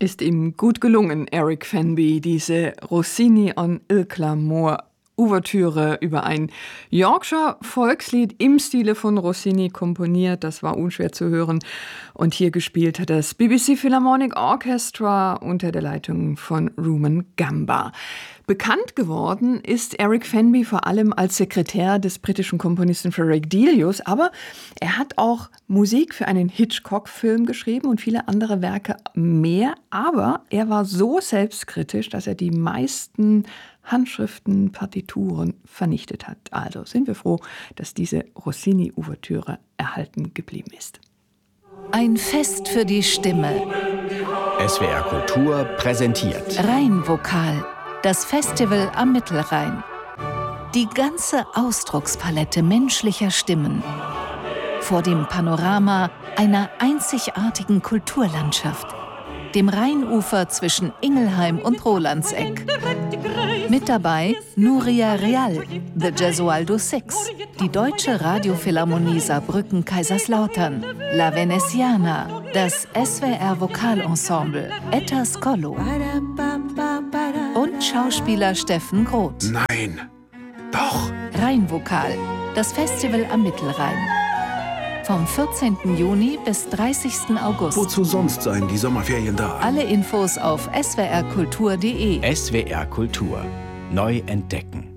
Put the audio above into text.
Ist ihm gut gelungen, Eric Fenby, diese Rossini en Il Clamor Ouvertüre über ein Yorkshire Volkslied im Stile von Rossini komponiert. Das war unschwer zu hören. Und hier gespielt hat das BBC Philharmonic Orchestra unter der Leitung von Rumen Gamba. Bekannt geworden ist Eric Fenby vor allem als Sekretär des britischen Komponisten Frederick Delius, aber er hat auch Musik für einen Hitchcock-Film geschrieben und viele andere Werke mehr. Aber er war so selbstkritisch, dass er die meisten Handschriften, Partituren vernichtet hat. Also sind wir froh, dass diese Rossini-Ouvertüre erhalten geblieben ist. Ein Fest für die Stimme. SWR Kultur präsentiert Rheinvokal, das Festival am Mittelrhein. Die ganze Ausdruckspalette menschlicher Stimmen. Vor dem Panorama einer einzigartigen Kulturlandschaft. Dem Rheinufer zwischen Ingelheim und Rolandseck. Mit dabei Nuria Real, The Gesualdo Six, die Deutsche Radiophilharmonie Saarbrücken-Kaiserslautern, La Veneziana, das SWR Vokalensemble, Etta Scollo und Schauspieler Steffen Groth. Nein, doch! Rheinvokal, das Festival am Mittelrhein. Vom 14. Juni bis 30. August. Wozu sonst seien die Sommerferien da? Alle Infos auf swrkultur.de. SWR Kultur. Neu entdecken.